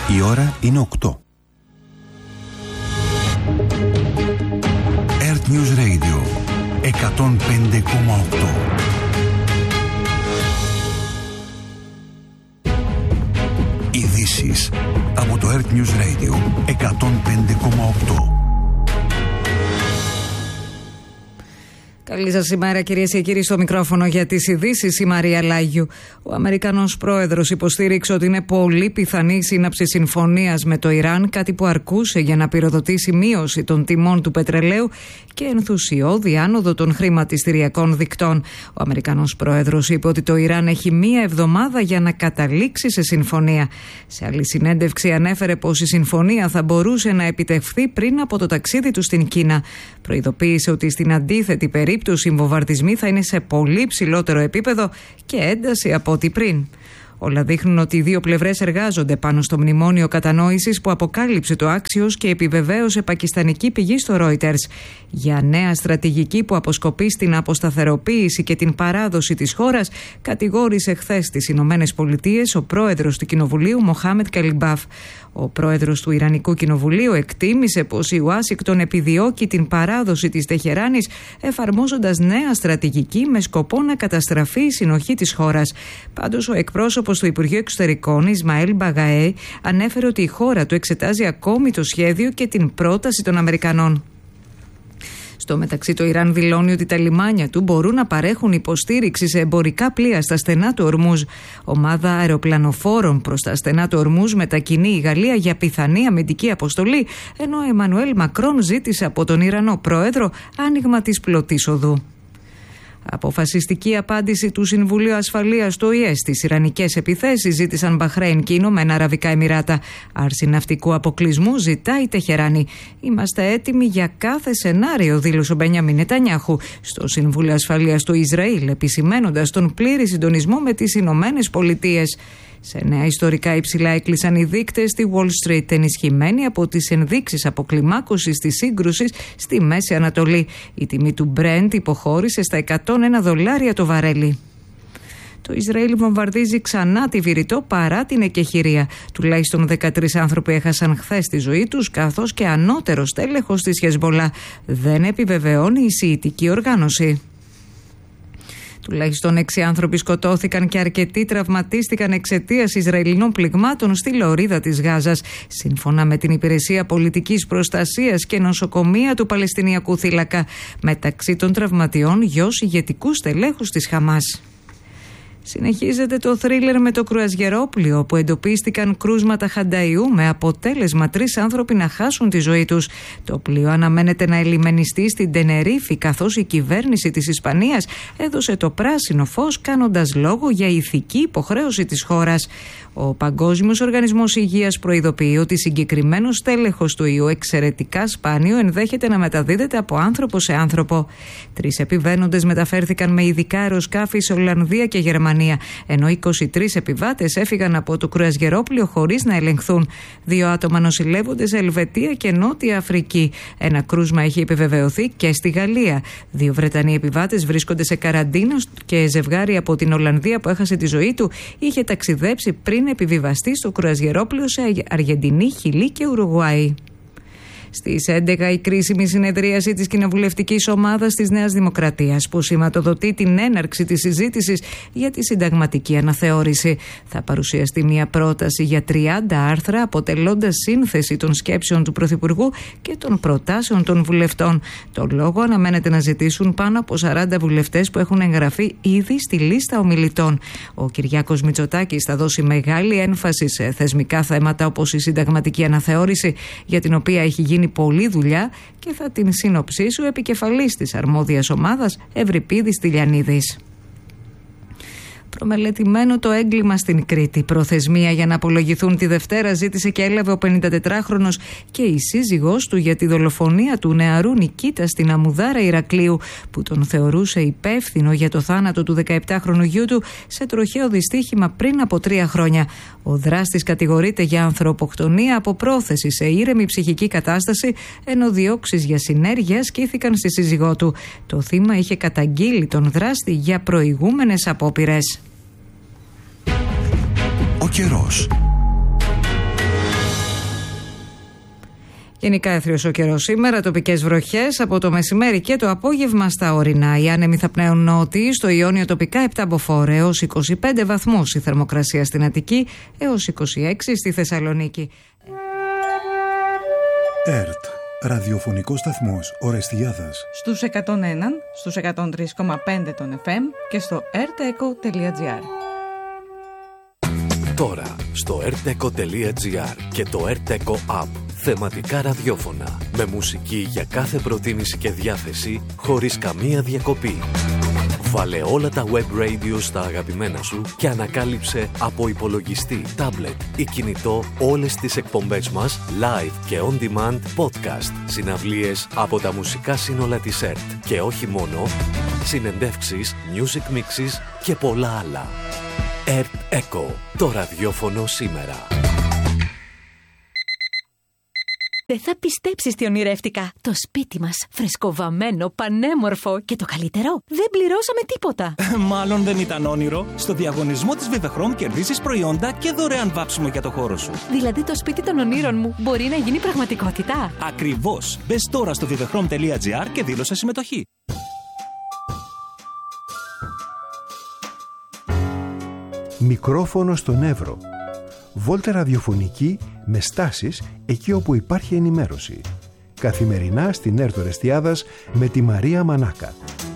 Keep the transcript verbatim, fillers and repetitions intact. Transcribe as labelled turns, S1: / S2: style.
S1: Η ώρα είναι οκτώ. Earth News Radio εκατόν πέντε κόμμα οκτώ. Ειδήσεις από το Earth News Radio εκατόν πέντε κόμμα οκτώ.
S2: Καλή σας ημέρα, κυρίες και κύριοι, στο μικρόφωνο για τις ειδήσεις η Μαρία Λάγιου. Ο Αμερικανός πρόεδρος υποστήριξε ότι είναι πολύ πιθανή η σύναψη συμφωνίας με το Ιράν, κάτι που αρκούσε για να πυροδοτήσει μείωση των τιμών του πετρελαίου και ενθουσιώδη άνοδο των χρηματιστηριακών δικτών. Ο Αμερικανός πρόεδρος είπε ότι το Ιράν έχει μία εβδομάδα για να καταλήξει σε συμφωνία. Σε άλλη συνέντευξη ανέφερε πως η συμφωνία θα μπορούσε να επιτευχθεί πριν από το ταξίδι του στην Κίνα. Προειδοποίησε ότι στην αντίθετη περίπτωση οι βομβαρδισμοί θα είναι σε πολύ ψηλότερο επίπεδο και ένταση από ό,τι πριν. Όλα δείχνουν ότι οι δύο πλευρές εργάζονται πάνω στο μνημόνιο κατανόησης που αποκάλυψε το Axios και επιβεβαίωσε πακιστανική πηγή στο Reuters για νέα στρατηγική που αποσκοπεί στην αποσταθεροποίηση και την παράδοση της χώρας, κατηγόρησε χθες στις Ηνωμένες Πολιτείες ο πρόεδρος του Κοινοβουλίου Μοχάμεντ Καλιμπάφ. Ο πρόεδρος του Ιρανικού Κοινοβουλίου εκτίμησε πως η Ουάσιγκτον επιδιώκει την παράδοση της Τεχεράνης εφαρμόζοντας νέα στρατηγική με σκοπό να καταστραφεί η συνοχή της χώρας. Πάντως, ο εκπρόσωπος του Υπουργείου Εξωτερικών, Ισμαήλ Μπαγαέ, ανέφερε ότι η χώρα του εξετάζει ακόμη το σχέδιο και την πρόταση των Αμερικανών. Στο μεταξύ, το Ιράν δηλώνει ότι τα λιμάνια του μπορούν να παρέχουν υποστήριξη σε εμπορικά πλοία στα στενά του Ορμούζ. Ομάδα αεροπλανοφόρων προς τα στενά του Ορμούζ μετακινεί η Γαλλία για πιθανή αμυντική αποστολή, ενώ ο Εμμανουέλ Μακρόν ζήτησε από τον Ιρανό πρόεδρο άνοιγμα της πλωτής οδού. Αποφασιστική απάντηση του Συμβουλίου Ασφαλείας του Ο Η Ε στις ιρανικές επιθέσεις ζήτησαν Μπαχρέιν και Ηνωμένα Αραβικά Εμιράτα. Άρση ναυτικού αποκλεισμού ζητάει η Τεχεράνη. Είμαστε έτοιμοι για κάθε σενάριο, δήλωσε ο Μπενιάμιν Νετανιάχου στο Συμβούλιο Ασφαλείας του Ισραήλ, επισημαίνοντας τον πλήρη συντονισμό με τις Ηνωμένες Πολιτείες. Σε νέα ιστορικά υψηλά έκλεισαν οι δείκτες στη Wall Street, ενισχυμένοι από τις ενδείξεις αποκλιμάκωσης της σύγκρουσης στη Μέση Ανατολή. Η τιμή του Brent υποχώρησε στα εκατόν ένα δολάρια το βαρέλι. Το Ισραήλ βομβαρδίζει ξανά τη Βηρητό παρά την εκεχηρία. Τουλάχιστον δεκατρείς άνθρωποι έχασαν χθες τη ζωή τους, καθώς και ανώτερος τέλεχος της Χεσμολά. Δεν επιβεβαιώνει η σιητική οργάνωση. Τουλάχιστον έξι άνθρωποι σκοτώθηκαν και αρκετοί τραυματίστηκαν εξαιτίας Ισραηλινών πληγμάτων στη λωρίδα της Γάζας, σύμφωνα με την Υπηρεσία Πολιτικής Προστασίας και Νοσοκομεία του Παλαιστινιακού Θύλακα. Μεταξύ των τραυματιών, γιος ηγετικού στελέχους της Χαμάς. Συνεχίζεται το θρίλερ με το κρουαζιερόπλοιο που εντοπίστηκαν κρούσματα χανταϊού με αποτέλεσμα τρεις άνθρωποι να χάσουν τη ζωή τους. Το πλοίο αναμένεται να ελιμενιστεί στην Τενερίφη, καθώς η κυβέρνηση της Ισπανίας έδωσε το πράσινο φως κάνοντας λόγο για ηθική υποχρέωση της χώρας. Ο Παγκόσμιος Οργανισμός Υγείας προειδοποιεί ότι συγκεκριμένος τέλεχος του ιού, εξαιρετικά σπάνιο, ενδέχεται να μεταδίδεται από άνθρωπο σε άνθρωπο. Τρεις επιβαίνοντες μεταφέρθηκαν με ειδικά αεροσκάφη σε Ολλανδία και Γερμανία, ενώ είκοσι τρεις επιβάτες έφυγαν από το κρουαζιερόπλοιο χωρίς να ελεγχθούν. Δύο άτομα νοσηλεύονται σε Ελβετία και Νότια Αφρική. Ένα κρούσμα έχει επιβεβαιωθεί και στη Γαλλία. Δύο Βρετανοί επιβάτες βρίσκονται σε καραντίνα και ζευγάρι από την Ολλανδία που έχασε τη ζωή του είχε ταξιδέψει πριν επιβιβαστεί στο κρουαζιερόπλοιο σε Αργεντινή, Χιλή και Ουρουγουάη. Στις έντεκα η κρίσιμη συνεδρίαση της κοινοβουλευτικής ομάδας της Νέας Δημοκρατίας που σηματοδοτεί την έναρξη της συζήτησης για τη συνταγματική αναθεώρηση. Θα παρουσιαστεί μια πρόταση για τριάντα άρθρα αποτελώντας σύνθεση των σκέψεων του Πρωθυπουργού και των προτάσεων των βουλευτών. Το λόγο αναμένεται να ζητήσουν πάνω από σαράντα βουλευτές που έχουν εγγραφεί ήδη στη λίστα ομιλητών. Ο Κυριάκος Μητσοτάκης θα δώσει μεγάλη έμφαση σε θεσμικά θέματα όπως η συνταγματική αναθεώρηση, για την οποία έχει γίνει πολλή δουλειά, και θα την συνοψίσει ο επικεφαλής της αρμόδιας ομάδας, Ευρυπίδης Τηλιανίδης. Προμελετημένο το έγκλημα στην Κρήτη. Προθεσμία για να απολογηθούν τη Δευτέρα ζήτησε και έλαβε ο πενηντατετράχρονος και η σύζυγός του για τη δολοφονία του νεαρού Νικήτα στην Αμμουδάρα Ηρακλείου, που τον θεωρούσε υπεύθυνο για το θάνατο του δεκαεπτάχρονου γιού του σε τροχαίο δυστύχημα πριν από τρία χρόνια. Ο δράστης κατηγορείται για ανθρωποκτονία από πρόθεση σε ήρεμη ψυχική κατάσταση, ενώ διώξεις για συνέργεια ασκήθηκαν στη σύζυγό του. Το θύμα είχε καταγγείλει τον δράστη για προηγούμενες απόπειρες.
S1: Ο καιρός.
S2: Γενικά έθριος ο καιρός σήμερα, τοπικές βροχές από το μεσημέρι και το απόγευμα στα ορεινά. Οι άνεμοι θα πνέουν νότιοι, στο Ιόνιο τοπικά επτά μποφόρ έως είκοσι πέντε βαθμούς. Η θερμοκρασία στην Αττική έως είκοσι έξι στη Θεσσαλονίκη.
S1: ΕΡΤ, ραδιοφωνικός σταθμός Ορεστιάδας.
S3: Στους εκατόν ένα, στους εκατόν τρία κόμμα πέντε των εφ εμ και στο ερτεκο τελεία τζι άρ.
S4: Τώρα στο ερτεκο τελεία τζι άρ και το ερτεκο App. Θεματικά ραδιόφωνα με μουσική για κάθε προτίμηση και διάθεση χωρίς καμία διακοπή. Βάλε όλα τα web radio στα αγαπημένα σου και ανακάλυψε από υπολογιστή, τάμπλετ ή κινητό όλες τις εκπομπές μας live και on demand podcast, συναυλίες από τα μουσικά σύνολα της ΕΡΤ και όχι μόνο, συνεντεύξεις, music mixes και πολλά άλλα. ΕΡΤ Echo, το ραδιόφωνο σήμερα.
S5: Δεν θα πιστέψεις τι ονειρεύτηκα. Το σπίτι μας, φρεσκοβαμμένο, πανέμορφο και το καλύτερο, δεν πληρώσαμε τίποτα.
S6: Μάλλον δεν ήταν όνειρο. Στο διαγωνισμό της Vivechrom κερδίζεις προϊόντα και δωρεάν βάψιμο για το χώρο σου.
S5: Δηλαδή το σπίτι των ονείρων μου μπορεί να γίνει πραγματικότητα.
S6: Ακριβώς. Μπες τώρα στο vivechrom τελεία τζι άρ και δήλωσε συμμετοχή.
S7: Μικρόφωνο στον Εύρο. Βόλτα ραδιοφωνική με στάσεις εκεί όπου υπάρχει ενημέρωση. Καθημερινά στην ΕΡΤ Ορεστιάδας με τη Μαρία Μανάκα.